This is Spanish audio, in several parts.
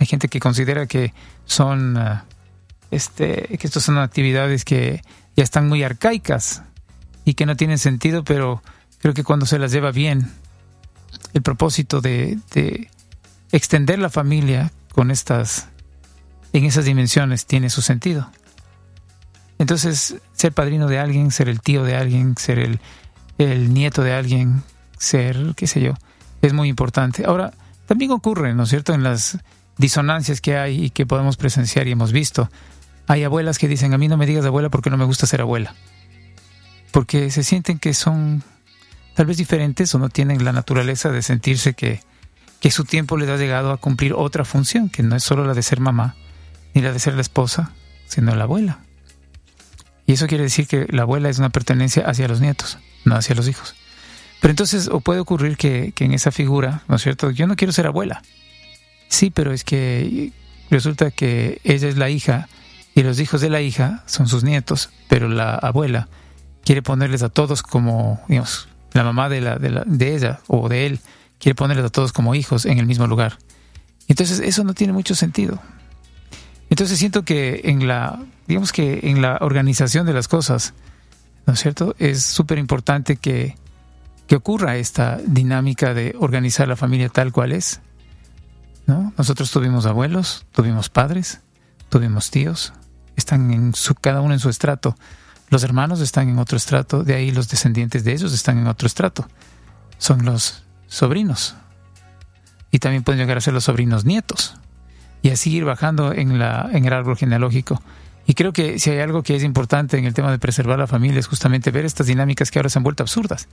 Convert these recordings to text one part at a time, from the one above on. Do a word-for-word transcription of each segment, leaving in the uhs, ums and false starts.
gente que considera que son, uh, este, que estas son actividades que ya están muy arcaicas y que no tienen sentido, pero creo que cuando se las lleva bien, el propósito de, de extender la familia con estas, en esas dimensiones tiene su sentido. Entonces, ser padrino de alguien, ser el tío de alguien, ser el, el nieto de alguien, ser, qué sé yo, es muy importante. Ahora, también ocurre, ¿no es cierto?, en las disonancias que hay y que podemos presenciar y hemos visto. Hay abuelas que dicen, a mí no me digas abuela porque no me gusta ser abuela. Porque se sienten que son tal vez diferentes o no tienen la naturaleza de sentirse que, que su tiempo les ha llegado a cumplir otra función, que no es solo la de ser mamá, ni la de ser la esposa, sino la abuela. Y eso quiere decir que la abuela es una pertenencia hacia los nietos, no hacia los hijos. Pero entonces, o puede ocurrir que, que en esa figura, ¿no es cierto?, yo no quiero ser abuela. Sí, pero es que resulta que ella es la hija y los hijos de la hija son sus nietos, pero la abuela quiere ponerles a todos como, digamos, la mamá de, la, de, la, de ella o de él quiere ponerles a todos como hijos en el mismo lugar. Entonces, eso no tiene mucho sentido. Entonces, siento que en la, digamos que en la organización de las cosas, ¿no es cierto?, es súper importante que, que ocurra esta dinámica de organizar la familia tal cual es, ¿no? Nosotros tuvimos abuelos, tuvimos padres, tuvimos tíos, están en su, cada uno en su estrato. Los hermanos están en otro estrato, de ahí los descendientes de ellos están en otro estrato. Son los sobrinos. Y también pueden llegar a ser los sobrinos nietos. Y así ir bajando en, la, en el árbol genealógico. Y creo que si hay algo que es importante en el tema de preservar la familia es justamente ver estas dinámicas que ahora se han vuelto absurdas.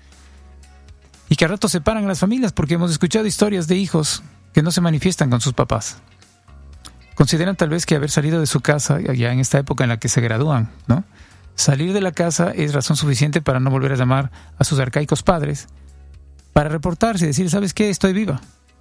Y que a ratos separan a las familias, porque hemos escuchado historias de hijos que no se manifiestan con sus papás. Consideran tal vez que haber salido de su casa, ya en esta época en la que se gradúan, ¿no?, salir de la casa es razón suficiente para no volver a llamar a sus arcaicos padres, para reportarse y decir, ¿sabes qué? Estoy viva.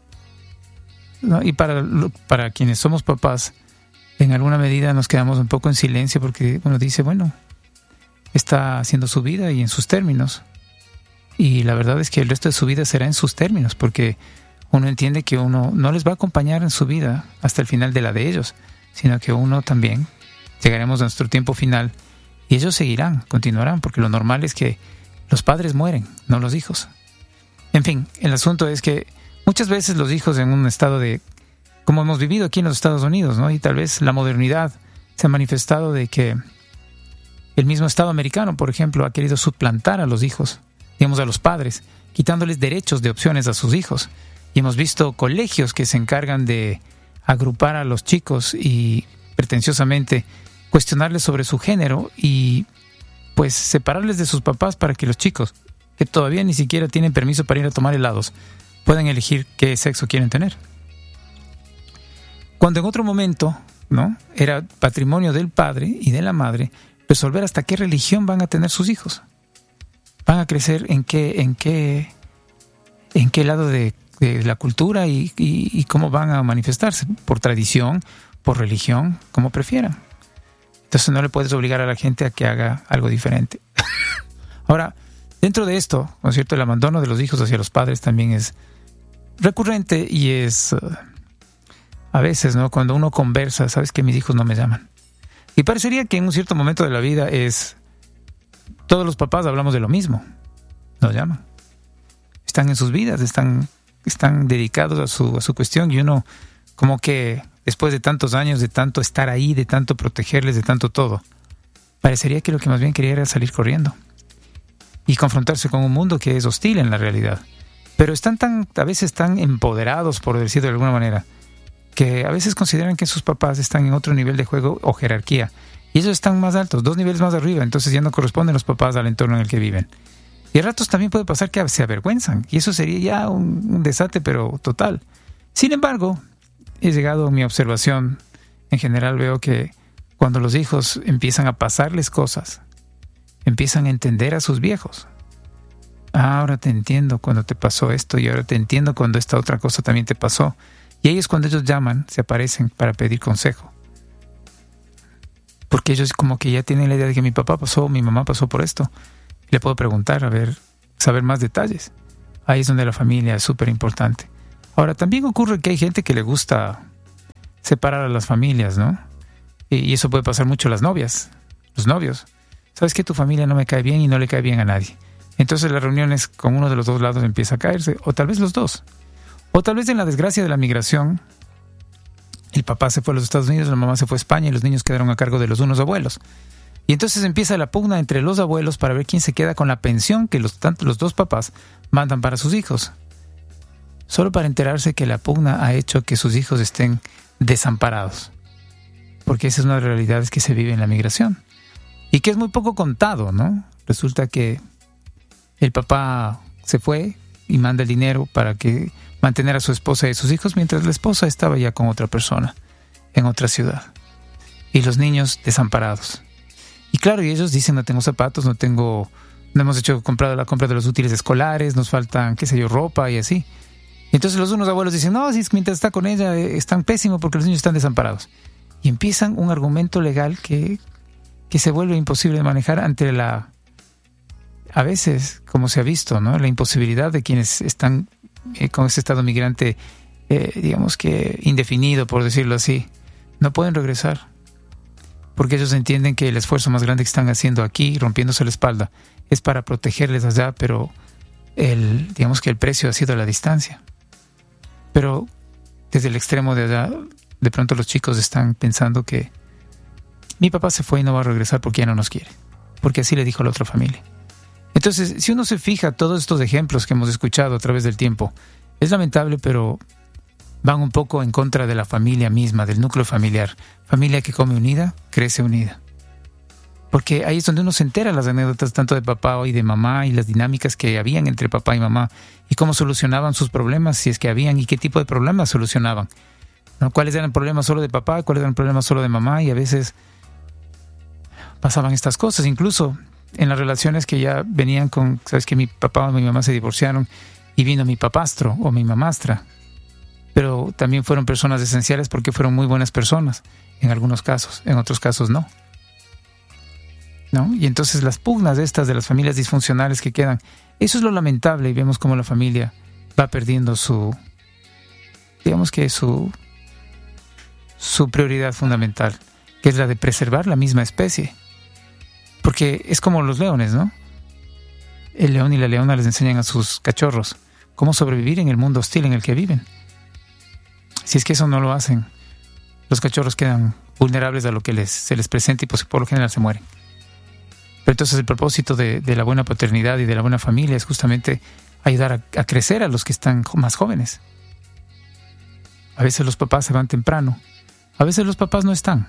¿No? Y para, para quienes somos papás, en alguna medida nos quedamos un poco en silencio porque uno dice, bueno, está haciendo su vida y en sus términos. Y la verdad es que el resto de su vida será en sus términos, porque uno entiende que uno no les va a acompañar en su vida hasta el final de la de ellos, sino que uno también llegaremos a nuestro tiempo final y ellos seguirán, continuarán, porque lo normal es que los padres mueren, no los hijos. En fin, el asunto es que muchas veces los hijos en un estado de, como hemos vivido aquí en los Estados Unidos, ¿no?, y tal vez la modernidad se ha manifestado de que el mismo Estado americano, por ejemplo, ha querido suplantar a los hijos, digamos a los padres, quitándoles derechos de opciones a sus hijos. Y hemos visto colegios que se encargan de agrupar a los chicos y pretenciosamente cuestionarles sobre su género y pues separarles de sus papás para que los chicos, que todavía ni siquiera tienen permiso para ir a tomar helados, puedan elegir qué sexo quieren tener. Cuando en otro momento, ¿no?, era patrimonio del padre y de la madre resolver hasta qué religión van a tener sus hijos. Van a crecer en qué, en qué, en qué lado de, de la cultura y, y, y cómo van a manifestarse, por tradición, por religión, como prefieran. Entonces no le puedes obligar a la gente a que haga algo diferente. Ahora, dentro de esto, ¿no es cierto?, el abandono de los hijos hacia los padres también es recurrente y es uh, a veces, ¿no?, cuando uno conversa, sabes que mis hijos no me llaman. Y parecería que en un cierto momento de la vida es, todos los papás hablamos de lo mismo, nos llaman. Están en sus vidas, están, están dedicados a su, a su cuestión y uno como que después de tantos años, de tanto estar ahí, de tanto protegerles, de tanto todo, parecería que lo que más bien quería era salir corriendo y confrontarse con un mundo que es hostil en la realidad. Pero están tan, a veces tan empoderados, por decirlo de alguna manera, que a veces consideran que sus papás están en otro nivel de juego o jerarquía, y ellos están más altos, dos niveles más arriba, entonces ya no corresponden los papás al entorno en el que viven. Y a ratos también puede pasar que se avergüenzan, y eso sería ya un, un desate, pero total. Sin embargo, he llegado a mi observación, en general veo que cuando los hijos empiezan a pasarles cosas, empiezan a entender a sus viejos. Ah, ahora te entiendo cuando te pasó esto, y ahora te entiendo cuando esta otra cosa también te pasó. Y ahí es cuando ellos llaman, se aparecen para pedir consejo. Porque ellos como que ya tienen la idea de que mi papá pasó, mi mamá pasó por esto. Le puedo preguntar, a ver, saber más detalles. Ahí es donde la familia es súper importante. Ahora, también ocurre que hay gente que le gusta separar a las familias, ¿no? Y, y eso puede pasar mucho a las novias, los novios. ¿Sabes que tu familia no me cae bien y no le cae bien a nadie? Entonces las reuniones con uno de los dos lados empieza a caerse, o tal vez los dos. O tal vez en la desgracia de la migración, el papá se fue a los Estados Unidos, la mamá se fue a España y los niños quedaron a cargo de los unos abuelos. Y entonces empieza la pugna entre los abuelos para ver quién se queda con la pensión que los, tanto los dos papás mandan para sus hijos. Solo para enterarse que la pugna ha hecho que sus hijos estén desamparados. Porque esa es una de las realidades que se vive en la migración. Y que es muy poco contado, ¿no? Resulta que el papá se fue y manda el dinero para que mantener a su esposa y a sus hijos, mientras la esposa estaba ya con otra persona en otra ciudad. Y los niños desamparados. Y claro, y ellos dicen, no tengo zapatos, no tengo, no hemos hecho comprado la compra de los útiles escolares, nos faltan, qué sé yo, ropa y así. Y entonces los unos abuelos dicen, no, si es que mientras está con ella eh, es tan pésimo porque los niños están desamparados. Y empiezan un argumento legal que, que se vuelve imposible de manejar ante la, a veces, como se ha visto, ¿no? La imposibilidad de quienes están eh, con ese estado migrante, eh, digamos que indefinido, por decirlo así, no pueden regresar. Porque ellos entienden que el esfuerzo más grande que están haciendo aquí, rompiéndose la espalda, es para protegerles allá, pero el, digamos que el precio ha sido la distancia. Pero desde el extremo de allá, de pronto los chicos están pensando que mi papá se fue y no va a regresar porque ya no nos quiere, porque así le dijo a la otra familia. Entonces, si uno se fija, todos estos ejemplos que hemos escuchado a través del tiempo, es lamentable, pero van un poco en contra de la familia misma, del núcleo familiar. Familia que come unida, crece unida. Porque ahí es donde uno se entera las anécdotas tanto de papá y de mamá y las dinámicas que habían entre papá y mamá y cómo solucionaban sus problemas, si es que habían, y qué tipo de problemas solucionaban, ¿no? Cuáles eran problemas solo de papá, cuáles eran problemas solo de mamá, y a veces pasaban estas cosas, incluso en las relaciones que ya venían con, sabes que mi papá o mi mamá se divorciaron y vino mi papastro o mi mamastra. Pero también fueron personas esenciales porque fueron muy buenas personas, en algunos casos, en otros casos no. ¿No? Y entonces las pugnas estas de las familias disfuncionales que quedan, eso es lo lamentable, y vemos cómo la familia va perdiendo su, digamos que su, su prioridad fundamental, que es la de preservar la misma especie. Porque es como los leones, ¿no? El león y la leona les enseñan a sus cachorros cómo sobrevivir en el mundo hostil en el que viven. Si es que eso no lo hacen, los cachorros quedan vulnerables a lo que les, se les presenta y pues por lo general se mueren. Pero entonces el propósito de, de la buena paternidad y de la buena familia es justamente ayudar a, a crecer a los que están más jóvenes. A veces los papás se van temprano, a veces los papás no están.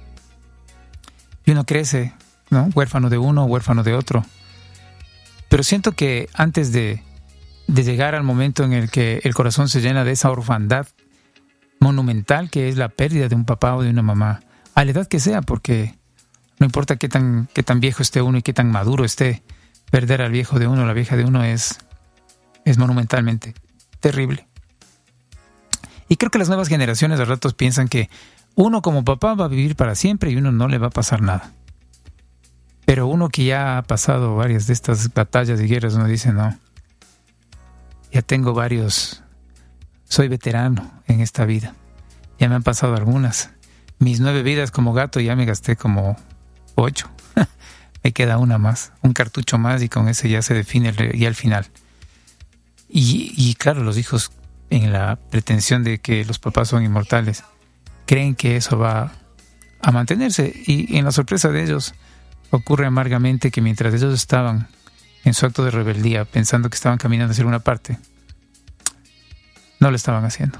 Y uno crece, ¿no? Huérfano de uno, huérfano de otro. Pero siento que antes de, de llegar al momento en el que el corazón se llena de esa orfandad monumental que es la pérdida de un papá o de una mamá, a la edad que sea, porque no importa qué tan, qué tan viejo esté uno y qué tan maduro esté, perder al viejo de uno o la vieja de uno es, es monumentalmente terrible. Y creo que las nuevas generaciones a ratos piensan que uno como papá va a vivir para siempre y uno no le va a pasar nada. Pero uno que ya ha pasado varias de estas batallas y guerras, uno dice, no, ya tengo varios, soy veterano en esta vida, ya me han pasado algunas. Mis nueve vidas como gato ya me gasté como ocho. Me queda una más, un cartucho más, y con ese ya se define el, ya el final. Y, y claro, los hijos, en la pretensión de que los papás son inmortales, creen que eso va a mantenerse, y en la sorpresa de ellos ocurre amargamente que mientras ellos estaban en su acto de rebeldía, pensando que estaban caminando hacia una parte, no lo estaban haciendo.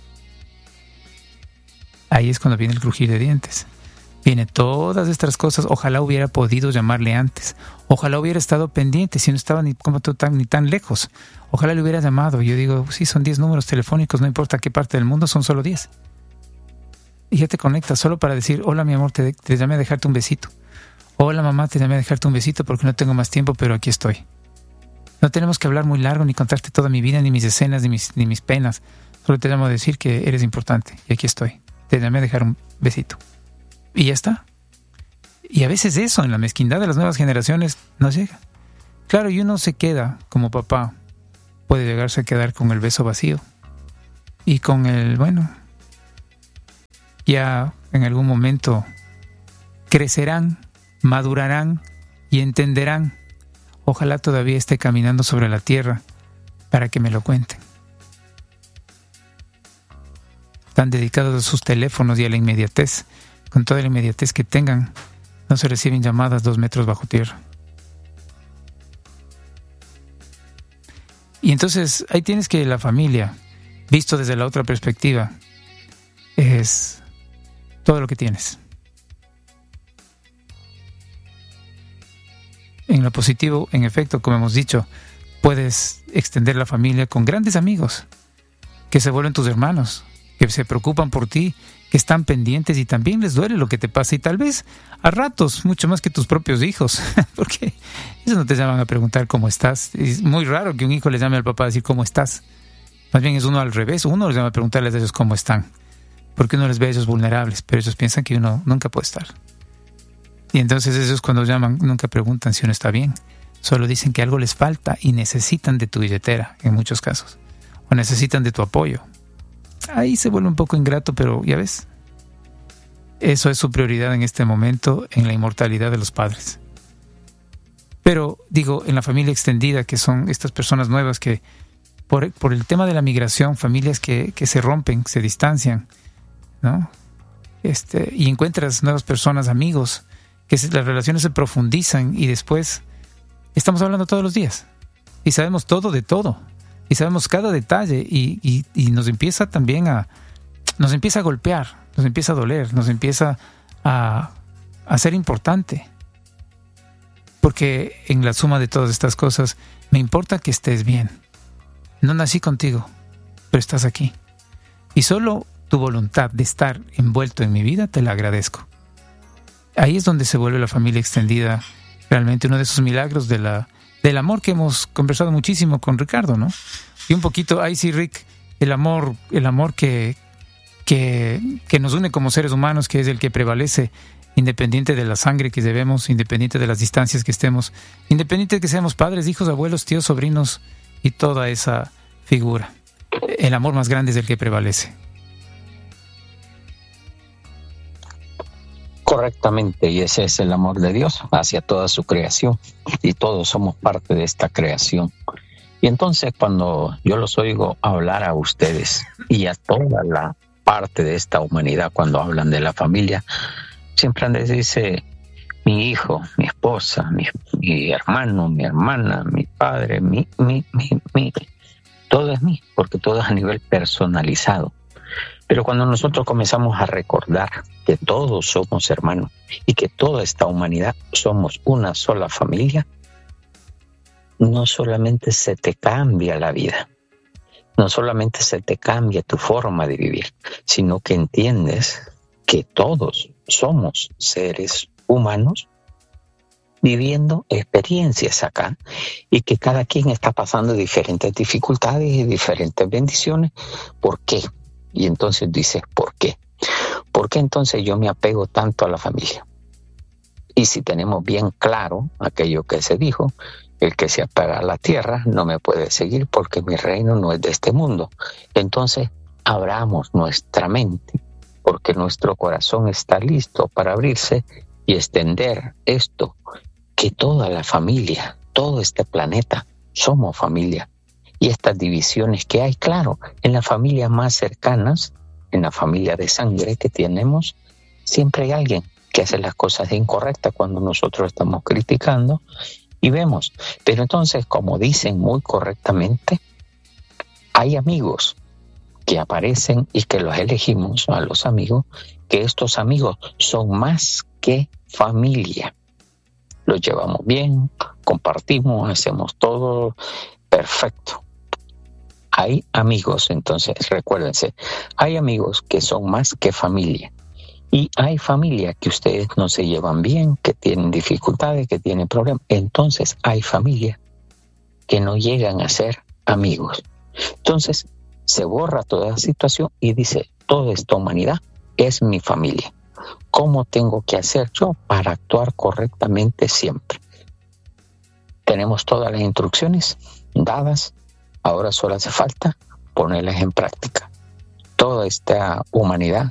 Ahí es cuando viene el crujir de dientes. Viene todas estas cosas. Ojalá hubiera podido llamarle antes. Ojalá hubiera estado pendiente si no estaba ni, como tú, tan, ni tan lejos. Ojalá le hubiera llamado. Yo digo, sí, son diez números telefónicos, no importa qué parte del mundo, son solo diez. Y ya te conectas solo para decir, hola mi amor, te, te llamé a dejarte un besito. Hola mamá, te llamé a dejarte un besito porque no tengo más tiempo, pero aquí estoy. No tenemos que hablar muy largo, ni contarte toda mi vida, ni mis escenas, ni mis, ni mis penas. Solo te llamo a decir que eres importante y aquí estoy. Te llamé a dejar un besito. Y ya está. Y a veces eso, en la mezquindad de las nuevas generaciones, no llega. Claro, y uno se queda, como papá, puede llegarse a quedar con el beso vacío. Y con el, bueno, ya en algún momento crecerán, madurarán y entenderán. Ojalá todavía esté caminando sobre la tierra para que me lo cuenten. Están dedicados a sus teléfonos y a la inmediatez. Con toda la inmediatez que tengan, no se reciben llamadas dos metros bajo tierra. Y entonces ahí tienes que la familia, visto desde la otra perspectiva, es todo lo que tienes. En lo positivo, en efecto, como hemos dicho, puedes extender la familia con grandes amigos que se vuelven tus hermanos, que se preocupan por ti, que están pendientes y también les duele lo que te pasa y tal vez a ratos mucho más que tus propios hijos, porque ellos no te llaman a preguntar cómo estás. Es muy raro que un hijo le llame al papá a decir cómo estás. Más bien es uno al revés, uno les llama a preguntarles a ellos cómo están, porque uno les ve a ellos vulnerables, pero ellos piensan que uno nunca puede estar. Y entonces ellos cuando llaman nunca preguntan si uno está bien, solo dicen que algo les falta y necesitan de tu billetera en muchos casos, o necesitan de tu apoyo. Ahí se vuelve un poco ingrato, pero ya ves, eso es su prioridad en este momento, en la inmortalidad de los padres. Pero digo, en la familia extendida, que son estas personas nuevas que por, por el tema de la migración, familias que, que se rompen, se distancian, ¿no? Este, y encuentras nuevas personas, amigos, que se, las relaciones se profundizan y después estamos hablando todos los días y sabemos todo de todo y sabemos cada detalle y, y, y nos empieza también a nos empieza a golpear, nos empieza a doler, nos empieza a, a ser importante, porque en la suma de todas estas cosas me importa que estés bien. No nací contigo, pero estás aquí y solo tu voluntad de estar envuelto en mi vida te la agradezco. Ahí es donde se vuelve la familia extendida realmente uno de esos milagros de la, del amor que hemos conversado muchísimo con Ricardo, ¿no? Y un poquito, ahí sí, Rick, el amor, el amor que, que, que nos une como seres humanos, que es el que prevalece, independiente de la sangre que debemos, independiente de las distancias que estemos, independiente de que seamos padres, hijos, abuelos, tíos, sobrinos y toda esa figura. El amor más grande es el que prevalece. Correctamente, y ese es el amor de Dios hacia toda su creación, y todos somos parte de esta creación. Y entonces cuando yo los oigo hablar a ustedes y a toda la parte de esta humanidad, cuando hablan de la familia, siempre les dice mi hijo, mi esposa, mi, mi hermano, mi hermana, mi padre, mi, mi, mi, mi, todo es mí, porque todo es a nivel personalizado. Pero cuando nosotros comenzamos a recordar que todos somos hermanos y que toda esta humanidad somos una sola familia, no solamente se te cambia la vida, no solamente se te cambia tu forma de vivir, sino que entiendes que todos somos seres humanos viviendo experiencias acá y que cada quien está pasando diferentes dificultades y diferentes bendiciones. ¿Por qué? Y entonces dices, ¿por qué? ¿Por qué entonces yo me apego tanto a la familia? Y si tenemos bien claro aquello que se dijo, el que se apega a la tierra no me puede seguir porque mi reino no es de este mundo. Entonces, abramos nuestra mente porque nuestro corazón está listo para abrirse y extender esto, que toda la familia, todo este planeta, somos familia. Y estas divisiones que hay, claro, en las familias más cercanas, en la familia de sangre que tenemos, siempre hay alguien que hace las cosas incorrectas cuando nosotros estamos criticando y vemos. Pero entonces, como dicen muy correctamente, hay amigos que aparecen y que los elegimos a los amigos, que estos amigos son más que familia. Los llevamos bien, compartimos, hacemos todo perfecto. Hay amigos, entonces, recuérdense, hay amigos que son más que familia. Y hay familia que ustedes no se llevan bien, que tienen dificultades, que tienen problemas. Entonces, hay familia que no llegan a ser amigos. Entonces, se borra toda la situación y dice, toda esta humanidad es mi familia. ¿Cómo tengo que hacer yo para actuar correctamente siempre? Tenemos todas las instrucciones dadas. Ahora solo hace falta ponerlas en práctica. Toda esta humanidad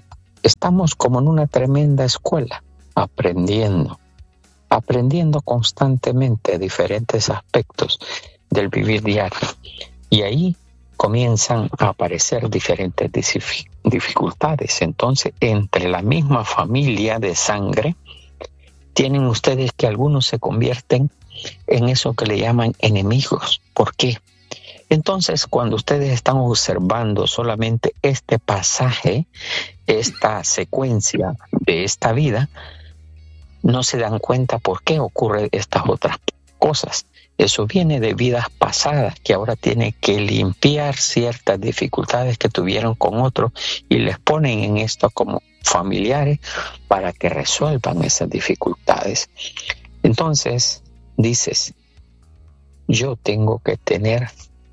estamos como en una tremenda escuela, aprendiendo, aprendiendo constantemente diferentes aspectos del vivir diario. Y ahí comienzan a aparecer diferentes dificultades. Entonces, entre la misma familia de sangre, tienen ustedes que algunos se convierten en eso que le llaman enemigos. ¿Por qué? Entonces, cuando ustedes están observando solamente este pasaje, esta secuencia de esta vida, no se dan cuenta por qué ocurren estas otras cosas. Eso viene de vidas pasadas que ahora tienen que limpiar ciertas dificultades que tuvieron con otros y les ponen en esto como familiares para que resuelvan esas dificultades. Entonces, dices, yo tengo que tener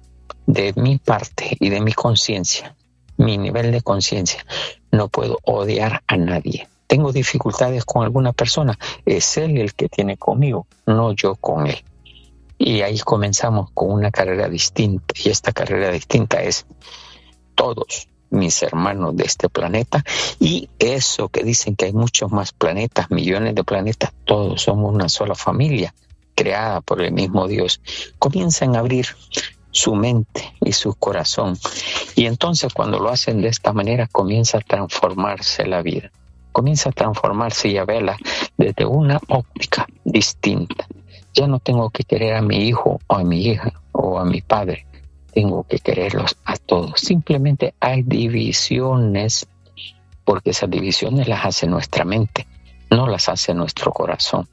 de mi parte y de mi conciencia, mi nivel de conciencia, no puedo odiar a nadie. Tengo dificultades con alguna persona, es él el que tiene conmigo, no yo con él. Y ahí comenzamos con una carrera distinta, y esta carrera distinta es todos mis hermanos de este planeta, y eso que dicen que hay muchos más planetas, millones de planetas, todos somos una sola familia, creada por el mismo Dios. Comienzan a abrir su mente y su corazón, y entonces cuando lo hacen de esta manera comienza a transformarse la vida, comienza a transformarse y a verla desde una óptica distinta. Ya no tengo que querer a mi hijo o a mi hija o a mi padre, tengo que quererlos a todos. Simplemente hay divisiones, porque esas divisiones las hace nuestra mente, no las hace nuestro corazón.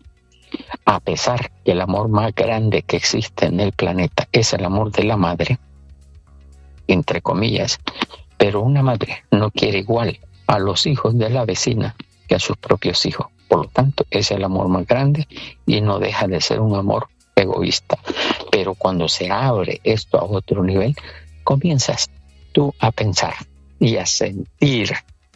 A pesar que el amor más grande que existe en el planeta es el amor de la madre, entre comillas, pero una madre no quiere igual a los hijos de la vecina que a sus propios hijos. Por lo tanto, es el amor más grande y no deja de ser un amor egoísta. Pero cuando se abre esto a otro nivel, comienzas tú a pensar y a sentir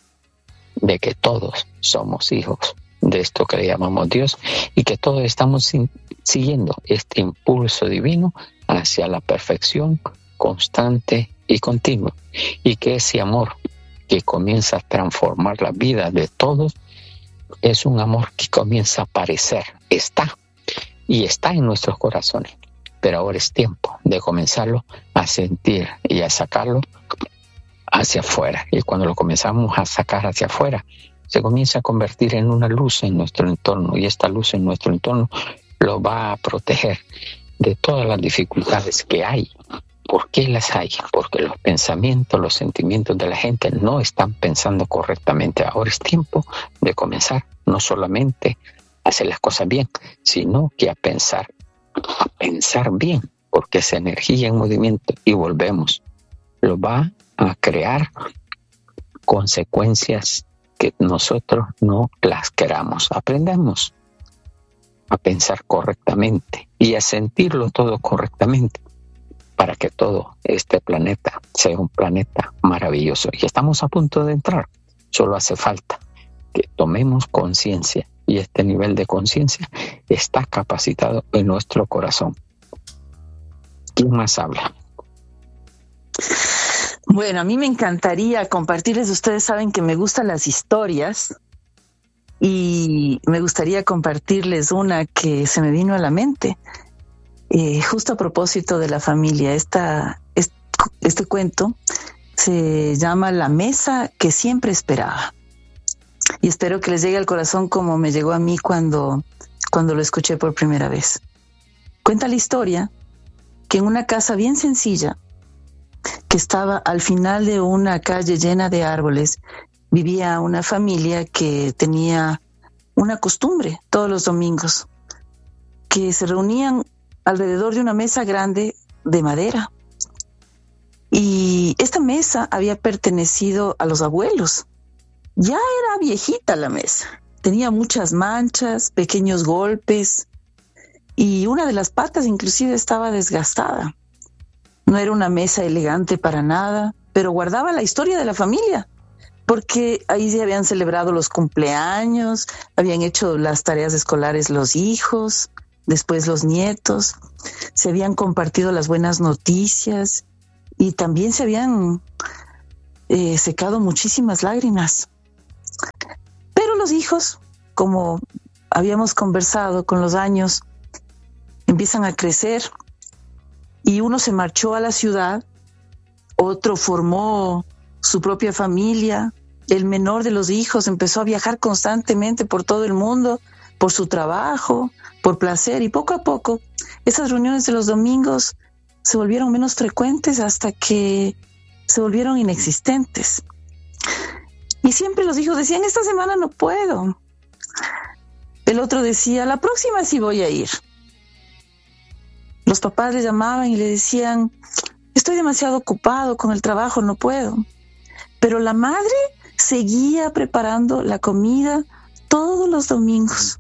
de que todos somos hijos de esto que le llamamos Dios y que todos estamos sin, siguiendo este impulso divino hacia la perfección constante y continua, y que ese amor que comienza a transformar la vida de todos es un amor que comienza a aparecer, está y está en nuestros corazones, pero ahora es tiempo de comenzarlo a sentir y a sacarlo hacia afuera. Y cuando lo comenzamos a sacar hacia afuera, se comienza a convertir en una luz en nuestro entorno, y esta luz en nuestro entorno lo va a proteger de todas las dificultades que hay. ¿Por qué las hay? Porque los pensamientos, los sentimientos de la gente no están pensando correctamente. Ahora es tiempo de comenzar no solamente a hacer las cosas bien, sino que a pensar, a pensar bien, porque esa energía en movimiento, y volvemos, lo va a crear consecuencias que nosotros no las queramos. Aprendamos a pensar correctamente y a sentirlo todo correctamente, para que todo este planeta sea un planeta maravilloso. Y estamos a punto de entrar. Solo hace falta que tomemos conciencia, y este nivel de conciencia está capacitado en nuestro corazón. ¿Quién más habla? Bueno, a mí me encantaría compartirles. Ustedes saben que me gustan las historias, y me gustaría compartirles una que se me vino a la mente. Eh, justo a propósito de la familia, esta, este, este cuento se llama La mesa que siempre esperaba, y espero que les llegue al corazón como me llegó a mí cuando, cuando lo escuché por primera vez. Cuenta la historia que en una casa bien sencilla, que estaba al final de una calle llena de árboles, vivía una familia que tenía una costumbre todos los domingos, que se reunían alrededor de una mesa grande de madera. Y esta mesa había pertenecido a los abuelos. Ya era viejita la mesa. Tenía muchas manchas, pequeños golpes, y una de las patas inclusive estaba desgastada. No era una mesa elegante para nada, pero guardaba la historia de la familia, porque ahí se habían celebrado los cumpleaños, habían hecho las tareas escolares los hijos, después los nietos, se habían compartido las buenas noticias, y también se habían eh, secado muchísimas lágrimas. los hijos, como habíamos conversado, con los años empiezan a crecer y uno se marchó a la ciudad, otro formó su propia familia, el menor de los hijos empezó a viajar constantemente por todo el mundo, por su trabajo, por placer, y poco a poco esas reuniones de los domingos se volvieron menos frecuentes hasta que se volvieron inexistentes. Y siempre los hijos decían, esta semana no puedo. El otro decía, la próxima sí voy a ir. Los papás le llamaban y le decían, estoy demasiado ocupado con el trabajo, no puedo. Pero la madre seguía preparando la comida todos los domingos.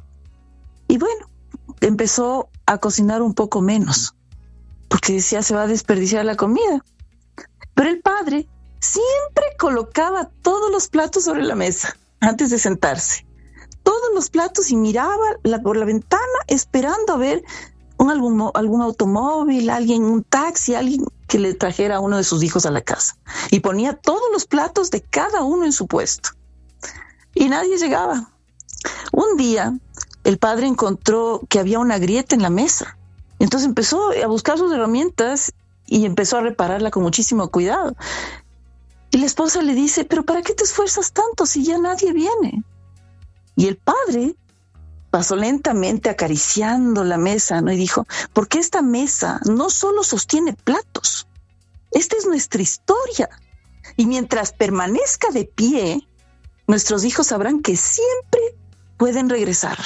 Y bueno, empezó a cocinar un poco menos, porque decía, se va a desperdiciar la comida. Pero el padre siempre colocaba todos los platos sobre la mesa antes de sentarse. Todos los platos, y miraba la, por la ventana esperando a ver un, algún, algún automóvil, alguien, un taxi, alguien que le trajera a uno de sus hijos a la casa. Y ponía todos los platos de cada uno en su puesto. Y nadie llegaba. Un día, el padre encontró que había una grieta en la mesa. Entonces empezó a buscar sus herramientas y empezó a repararla con muchísimo cuidado. Y la esposa le dice, pero ¿para qué te esfuerzas tanto si ya nadie viene? Y el padre pasó lentamente acariciando la mesa, ¿no? Y dijo, porque esta mesa no solo sostiene platos, esta es nuestra historia. Y mientras permanezca de pie, nuestros hijos sabrán que siempre pueden regresar.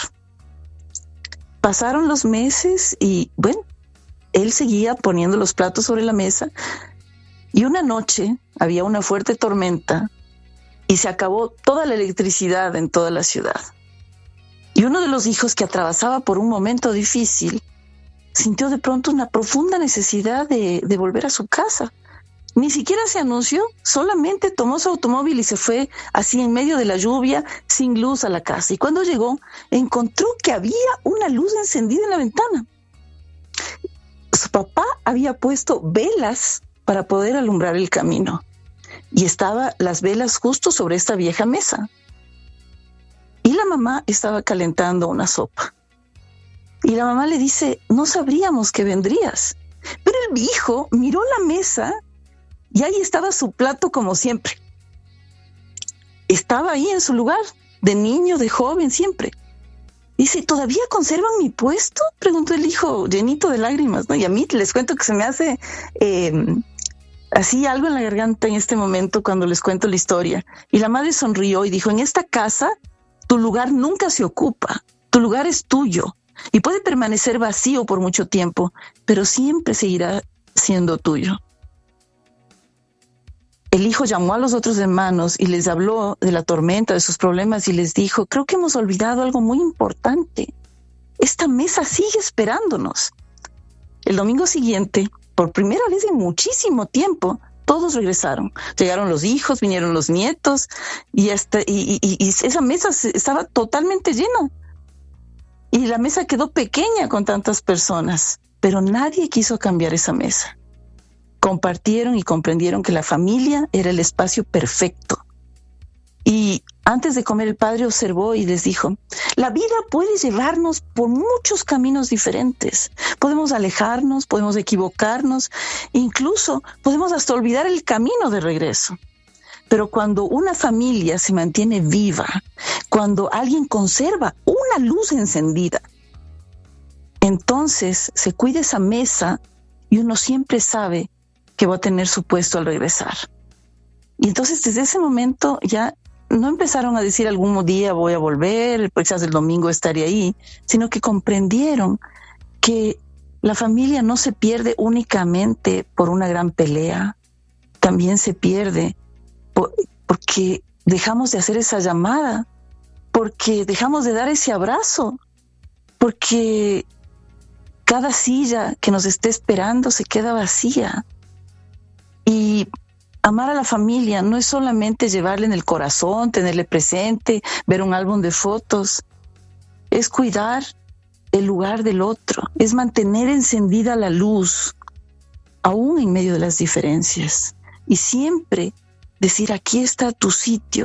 Pasaron los meses y, bueno, él seguía poniendo los platos sobre la mesa. Y una noche había una fuerte tormenta y se acabó toda la electricidad en toda la ciudad. Y uno de los hijos, que atravesaba por un momento difícil, sintió de pronto una profunda necesidad de, de volver a su casa. Ni siquiera se anunció, solamente tomó su automóvil y se fue así en medio de la lluvia, sin luz, a la casa. Y cuando llegó, encontró que había una luz encendida en la ventana. Su papá había puesto velas para poder alumbrar el camino. Y estaban las velas justo sobre esta vieja mesa. Y la mamá estaba calentando una sopa. Y la mamá le dice, no sabríamos que vendrías. Pero el hijo miró la mesa y ahí estaba su plato como siempre. Estaba ahí en su lugar, de niño, de joven, siempre. Dice, ¿todavía conservan mi puesto? Preguntó el hijo, llenito de lágrimas, ¿no? Y a mí les cuento que se me hace eh, así algo en la garganta en este momento cuando les cuento la historia. Y la madre sonrió y dijo, en esta casa tu lugar nunca se ocupa, tu lugar es tuyo y puede permanecer vacío por mucho tiempo, pero siempre seguirá siendo tuyo. El hijo llamó a los otros hermanos y les habló de la tormenta, de sus problemas, y les dijo, creo que hemos olvidado algo muy importante. Esta mesa sigue esperándonos. El domingo siguiente, por primera vez en muchísimo tiempo, todos regresaron. Llegaron los hijos, vinieron los nietos, y, hasta, y, y, y esa mesa estaba totalmente llena. Y la mesa quedó pequeña con tantas personas, pero nadie quiso cambiar esa mesa. Compartieron y comprendieron que la familia era el espacio perfecto. Y antes de comer, el padre observó y les dijo, la vida puede llevarnos por muchos caminos diferentes. Podemos alejarnos, podemos equivocarnos, incluso podemos hasta olvidar el camino de regreso. Pero cuando una familia se mantiene viva, cuando alguien conserva una luz encendida, entonces se cuida esa mesa y uno siempre sabe que va a tener su puesto al regresar. Y entonces desde ese momento ya no empezaron a decir algún día voy a volver, quizás el domingo estaré ahí, sino que comprendieron que la familia no se pierde únicamente por una gran pelea, también se pierde por, porque dejamos de hacer esa llamada, porque dejamos de dar ese abrazo, porque cada silla que nos esté esperando se queda vacía. Y amar a la familia no es solamente llevarle en el corazón, tenerle presente, ver un álbum de fotos. Es cuidar el lugar del otro, es mantener encendida la luz, aún en medio de las diferencias. Y siempre decir, aquí está tu sitio,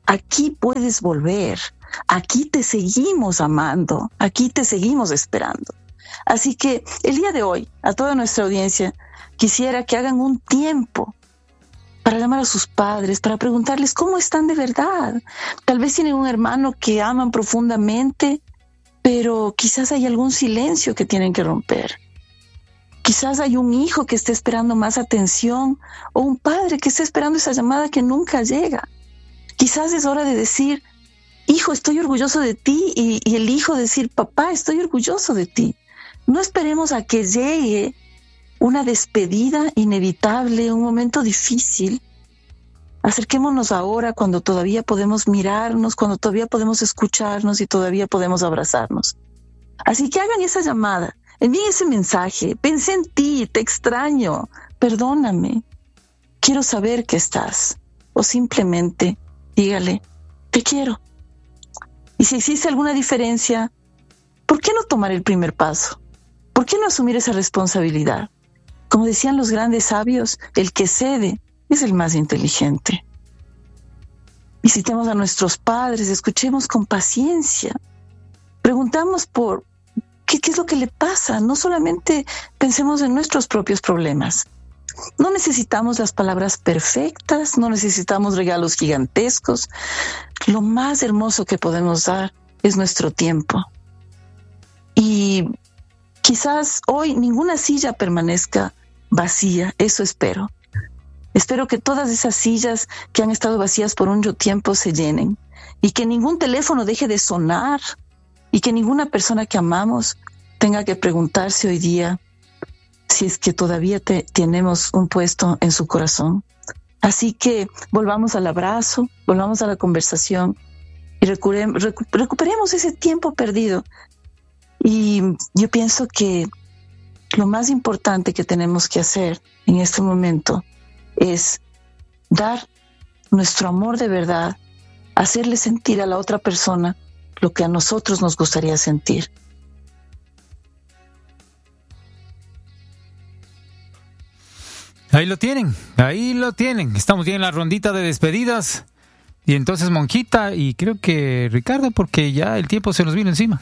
aquí puedes volver, aquí te seguimos amando, aquí te seguimos esperando. Así que el día de hoy, a toda nuestra audiencia, quisiera que hagan un tiempo para llamar a sus padres, para preguntarles cómo están de verdad. Tal vez tienen un hermano que aman profundamente, pero quizás hay algún silencio que tienen que romper. Quizás hay un hijo que esté esperando más atención o un padre que esté esperando esa llamada que nunca llega. Quizás es hora de decir, hijo, estoy orgulloso de ti, y, y el hijo decir, papá, estoy orgulloso de ti. No esperemos a que llegue una despedida inevitable, un momento difícil. Acerquémonos ahora cuando todavía podemos mirarnos, cuando todavía podemos escucharnos y todavía podemos abrazarnos. Así que hagan esa llamada, envíen ese mensaje, pensé en ti, te extraño, perdóname, quiero saber que estás. O simplemente dígale, te quiero. Y si existe alguna diferencia, ¿por qué no tomar el primer paso? ¿Por qué no asumir esa responsabilidad? Como decían los grandes sabios, el que cede es el más inteligente. Visitemos a nuestros padres, escuchemos con paciencia. Preguntamos por qué, qué es lo que le pasa. No solamente pensemos en nuestros propios problemas. No necesitamos las palabras perfectas, no necesitamos regalos gigantescos. Lo más hermoso que podemos dar es nuestro tiempo. Y quizás hoy ninguna silla permanezca vacía, eso espero. Espero que todas esas sillas que han estado vacías por mucho tiempo se llenen y que ningún teléfono deje de sonar y que ninguna persona que amamos tenga que preguntarse hoy día si es que todavía te, tenemos un puesto en su corazón. Así que volvamos al abrazo, volvamos a la conversación y recuperemos, recuperemos ese tiempo perdido. Y yo pienso que lo más importante que tenemos que hacer en este momento es dar nuestro amor de verdad, hacerle sentir a la otra persona lo que a nosotros nos gustaría sentir. Ahí lo tienen, ahí lo tienen. Estamos ya en la rondita de despedidas. Y entonces Monjita y creo que Ricardo, porque ya el tiempo se nos vino encima.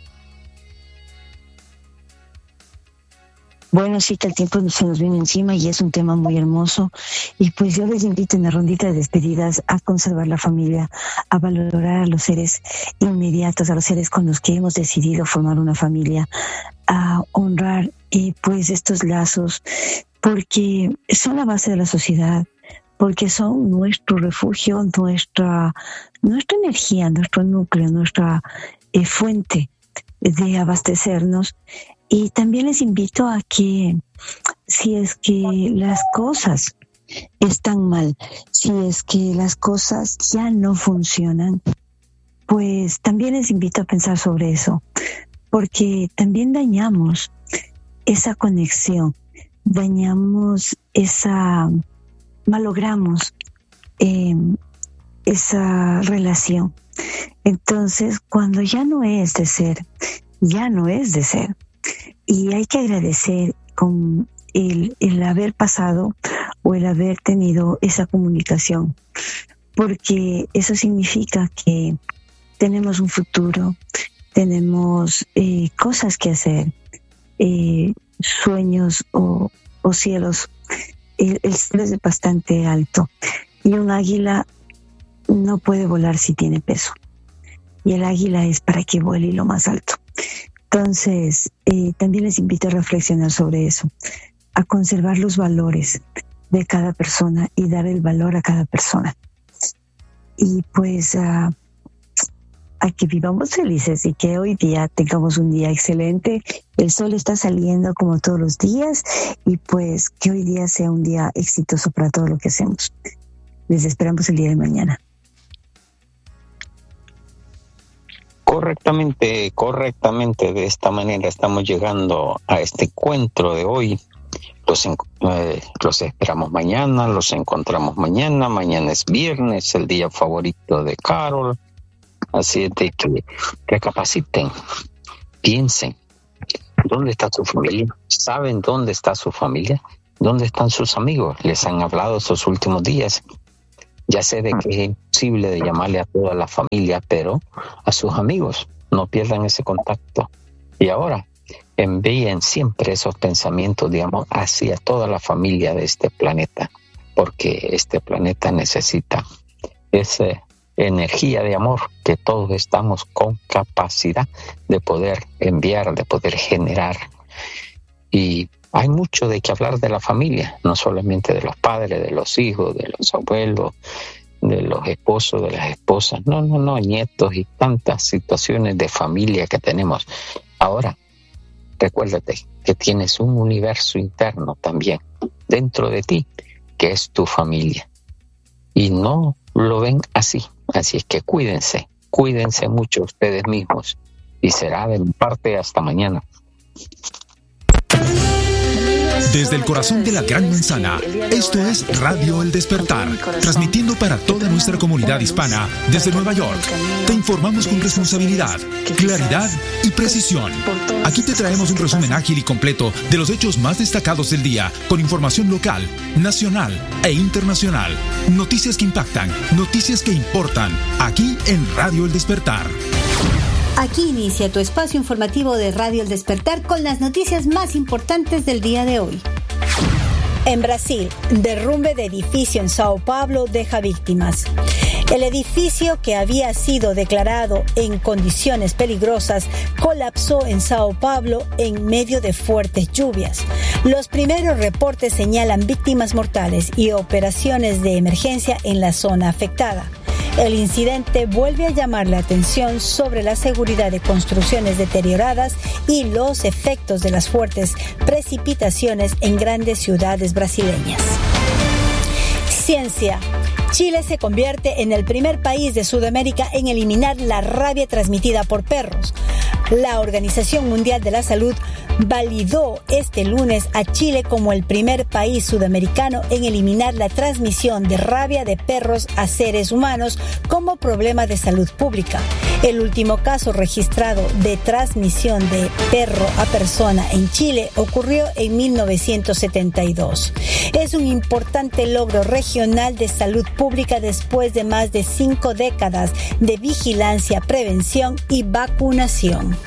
Bueno, sí que el tiempo se nos viene encima y es un tema muy hermoso. Y pues yo les invito en la rondita de despedidas a conservar la familia, a valorar a los seres inmediatos, a los seres con los que hemos decidido formar una familia, a honrar eh, pues estos lazos, porque son la base de la sociedad, porque son nuestro refugio, nuestra, nuestra energía, nuestro núcleo, nuestra eh, fuente de abastecernos. Y también les invito a que si es que las cosas están mal, si es que las cosas ya no funcionan, pues también les invito a pensar sobre eso, porque también dañamos esa conexión, dañamos esa, malogramos eh, esa relación. Entonces, cuando ya no es de ser, ya no es de ser. Y hay que agradecer con el, el haber pasado o el haber tenido esa comunicación, porque eso significa que tenemos un futuro, tenemos eh, cosas que hacer, eh, sueños o, o cielos. El, el cielo es bastante alto y un águila no puede volar si tiene peso. Y el águila es para que vuele lo más alto. Entonces, eh, también les invito a reflexionar sobre eso, a conservar los valores de cada persona y dar el valor a cada persona. Y pues uh, a que vivamos felices y que hoy día tengamos un día excelente. El sol está saliendo como todos los días y pues que hoy día sea un día exitoso para todo lo que hacemos. Les esperamos el día de mañana. Correctamente, correctamente. De esta manera estamos llegando a este encuentro de hoy. Los, eh, los esperamos mañana, los encontramos mañana. Mañana es viernes, el día favorito de Carol. Así es de que recapaciten, piensen. ¿Dónde está su familia? ¿Saben dónde está su familia? ¿Dónde están sus amigos? ¿Les han hablado estos últimos días? Ya sé de que es imposible de llamarle a toda la familia, pero a sus amigos no pierdan ese contacto. Y ahora envíen siempre esos pensamientos de amor hacia toda la familia de este planeta, porque este planeta necesita esa energía de amor que todos estamos con capacidad de poder enviar, de poder generar. Y hay mucho de qué hablar de la familia, no solamente de los padres, de los hijos, de los abuelos, de los esposos, de las esposas, no, no, no, nietos y tantas situaciones de familia que tenemos. Ahora, recuérdate que tienes un universo interno también dentro de ti, que es tu familia. Y no lo ven así. Así es que cuídense, cuídense mucho ustedes mismos. Y será de mi parte hasta mañana. Desde el corazón de la Gran Manzana, esto es Radio El Despertar, transmitiendo para toda nuestra comunidad hispana desde Nueva York. Te informamos con responsabilidad, claridad y precisión. Aquí te traemos un resumen ágil y completo de los hechos más destacados del día, con información local, nacional e internacional. Noticias que impactan, noticias que importan, aquí en Radio El Despertar. Aquí inicia tu espacio informativo de Radio El Despertar con las noticias más importantes del día de hoy. En Brasil, derrumbe de edificio en Sao Paulo deja víctimas. El edificio, que había sido declarado en condiciones peligrosas, colapsó en Sao Paulo en medio de fuertes lluvias. Los primeros reportes señalan víctimas mortales y operaciones de emergencia en la zona afectada. El incidente vuelve a llamar la atención sobre la seguridad de construcciones deterioradas y los efectos de las fuertes precipitaciones en grandes ciudades brasileñas. Ciencia. Chile se convierte en el primer país de Sudamérica en eliminar la rabia transmitida por perros. La Organización Mundial de la Salud validó este lunes a Chile como el primer país sudamericano en eliminar la transmisión de rabia de perros a seres humanos como problema de salud pública. El último caso registrado de transmisión de perro a persona en Chile ocurrió en mil novecientos setenta y dos. Es un importante logro regional de salud pública después de más de cinco décadas de vigilancia, prevención y vacunación.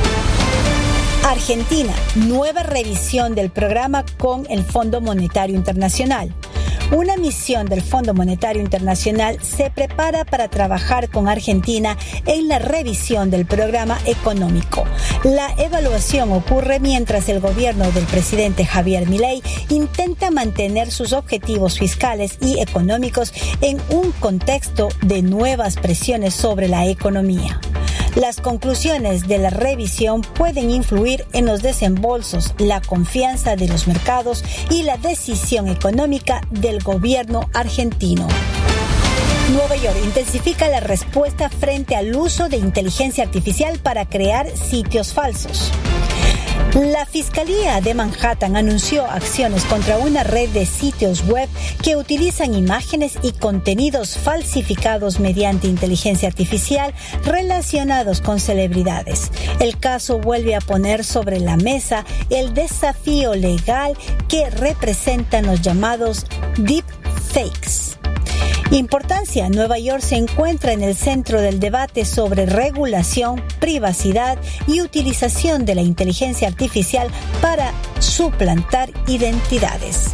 Argentina, nueva revisión del programa con el Fondo Monetario Internacional. Una misión del Fondo Monetario Internacional se prepara para trabajar con Argentina en la revisión del programa económico. La evaluación ocurre mientras el gobierno del presidente Javier Milei intenta mantener sus objetivos fiscales y económicos en un contexto de nuevas presiones sobre la economía. Las conclusiones de la revisión pueden influir en los desembolsos, la confianza de los mercados y la decisión económica del gobierno argentino. Nueva York intensifica la respuesta frente al uso de inteligencia artificial para crear sitios falsos. La Fiscalía de Manhattan anunció acciones contra una red de sitios web que utilizan imágenes y contenidos falsificados mediante inteligencia artificial relacionados con celebridades. El caso vuelve a poner sobre la mesa el desafío legal que representan los llamados deepfakes. Importancia. Nueva York se encuentra en el centro del debate sobre regulación, privacidad y utilización de la inteligencia artificial para suplantar identidades.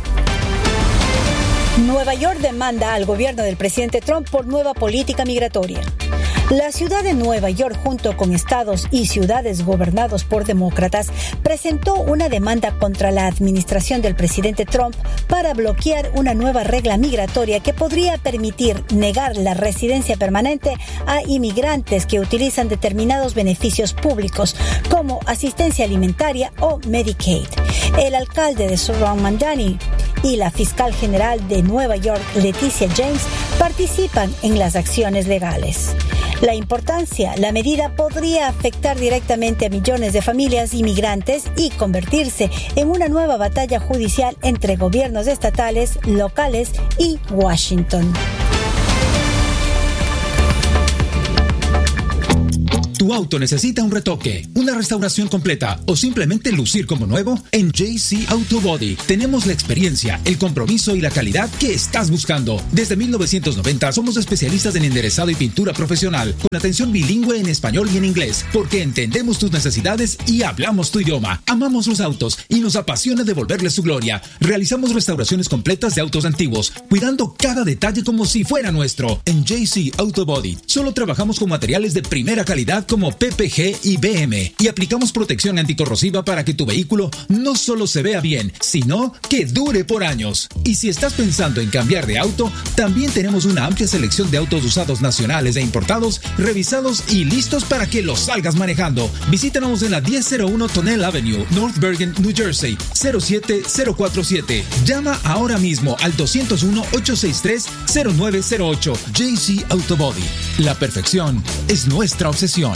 Nueva York demanda al gobierno del presidente Trump por nueva política migratoria. La ciudad de Nueva York, junto con estados y ciudades gobernados por demócratas, presentó una demanda contra la administración del presidente Trump para bloquear una nueva regla migratoria que podría permitir negar la residencia permanente a inmigrantes que utilizan determinados beneficios públicos, como asistencia alimentaria o Medicaid. El alcalde de Surround Mandani y la fiscal general de Nueva York, Leticia James, participan en las acciones legales. La importancia, la medida podría afectar directamente a millones de familias inmigrantes y convertirse en una nueva batalla judicial entre gobiernos estatales, locales y Washington. Tu ¿Tu auto necesita un retoque, una restauración completa o simplemente lucir como nuevo? En J C Auto Body tenemos la experiencia, el compromiso y la calidad que estás buscando. Desde mil novecientos noventa somos especialistas en enderezado y pintura profesional, con atención bilingüe en español y en inglés, porque entendemos tus necesidades y hablamos tu idioma. Amamos los autos y nos apasiona devolverles su gloria. Realizamos restauraciones completas de autos antiguos, cuidando cada detalle como si fuera nuestro. En J C Auto Body solo trabajamos con materiales de primera calidad como P P G y B M y aplicamos protección anticorrosiva para que tu vehículo no solo se vea bien, sino que dure por años. Y si estás pensando en cambiar de auto, también tenemos una amplia selección de autos usados nacionales e importados, revisados y listos para que los salgas manejando. Visítanos en la diez cero uno Tonnelle Avenue, North Bergen, New Jersey, cero siete cero cuatro siete. Llama ahora mismo al dos cero uno, ocho seis tres, cero nueve cero ocho. J C Auto Body. La perfección es nuestra obsesión.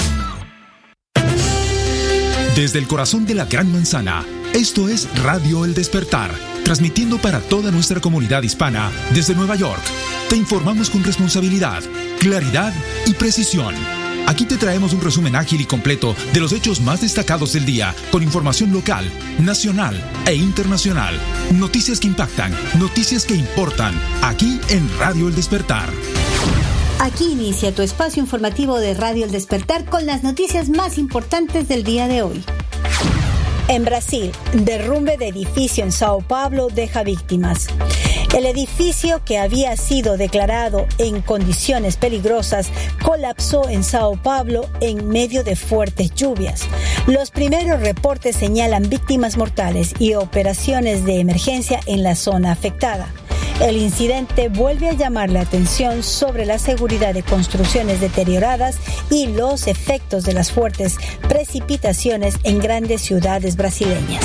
Desde el corazón de la Gran Manzana, esto es Radio El Despertar, transmitiendo para toda nuestra comunidad hispana desde Nueva York. Te informamos con responsabilidad, claridad y precisión. Aquí te traemos un resumen ágil y completo de los hechos más destacados del día, con información local, nacional e internacional. Noticias que impactan, noticias que importan, aquí en Radio El Despertar. Aquí inicia tu espacio informativo de Radio El Despertar con las noticias más importantes del día de hoy. En Brasil, derrumbe de edificio en Sao Paulo deja víctimas. El edificio, que había sido declarado en condiciones peligrosas, colapsó en Sao Paulo en medio de fuertes lluvias. Los primeros reportes señalan víctimas mortales y operaciones de emergencia en la zona afectada. El incidente vuelve a llamar la atención sobre la seguridad de construcciones deterioradas y los efectos de las fuertes precipitaciones en grandes ciudades brasileñas.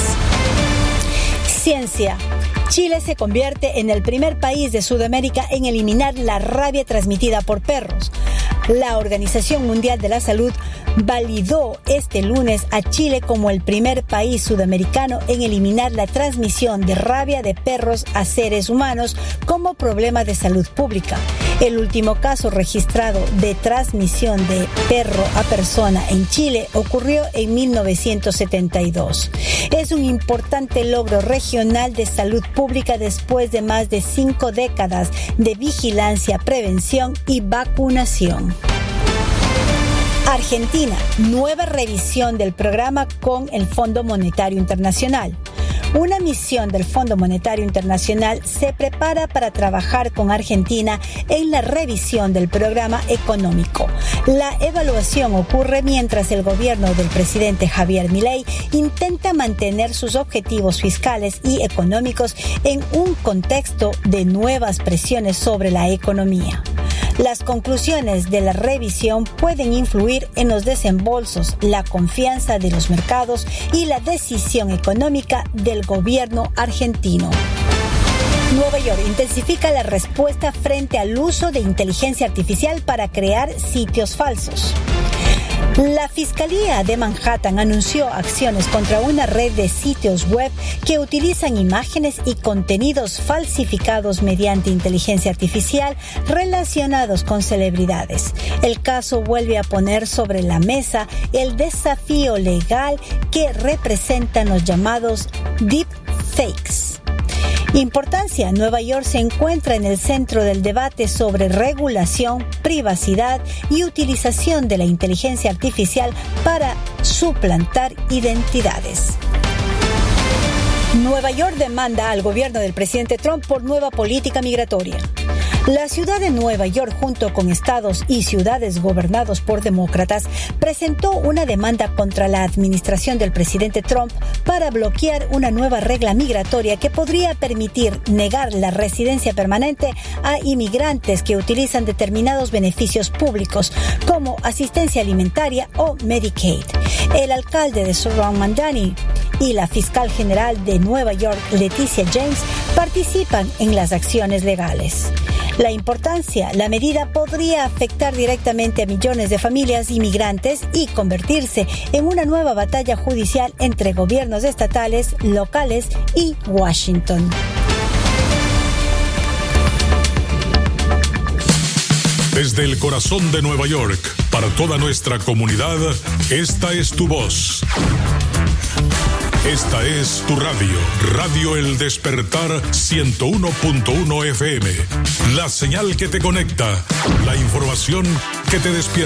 Ciencia. Chile se convierte en el primer país de Sudamérica en eliminar la rabia transmitida por perros. La Organización Mundial de la Salud validó este lunes a Chile como el primer país sudamericano en eliminar la transmisión de rabia de perros a seres humanos como problema de salud pública. El último caso registrado de transmisión de perro a persona en Chile ocurrió en mil novecientos setenta y dos. Es un importante logro regional de salud pública después de más de cinco décadas de vigilancia, prevención y vacunación. Argentina, nueva revisión del programa con el Fondo Monetario Internacional. Una misión del Fondo Monetario Internacional se prepara para trabajar con Argentina en la revisión del programa económico. La evaluación ocurre mientras el gobierno del presidente Javier Milei intenta mantener sus objetivos fiscales y económicos en un contexto de nuevas presiones sobre la economía. Las conclusiones de la revisión pueden influir en los desembolsos, la confianza de los mercados y la decisión económica del gobierno argentino. Nueva York intensifica la respuesta frente al uso de inteligencia artificial para crear sitios falsos. La Fiscalía de Manhattan anunció acciones contra una red de sitios web que utilizan imágenes y contenidos falsificados mediante inteligencia artificial relacionados con celebridades. El caso vuelve a poner sobre la mesa el desafío legal que representan los llamados deepfakes. Importancia. Nueva York se encuentra en el centro del debate sobre regulación, privacidad y utilización de la inteligencia artificial para suplantar identidades. Nueva York demanda al gobierno del presidente Trump por nueva política migratoria. La ciudad de Nueva York, junto con estados y ciudades gobernados por demócratas, presentó una demanda contra la administración del presidente Trump para bloquear una nueva regla migratoria que podría permitir negar la residencia permanente a inmigrantes que utilizan determinados beneficios públicos, como asistencia alimentaria o Medicaid. El alcalde de Surround Mandani y la fiscal general de Nueva York, Leticia James, participan en las acciones legales. La importancia, la medida podría afectar directamente a millones de familias inmigrantes y convertirse en una nueva batalla judicial entre gobiernos estatales, locales y Washington. Desde el corazón de Nueva York, para toda nuestra comunidad, esta es tu voz. Esta es tu radio, Radio El Despertar ciento uno punto uno F M. La señal que te conecta, la información que te despierta.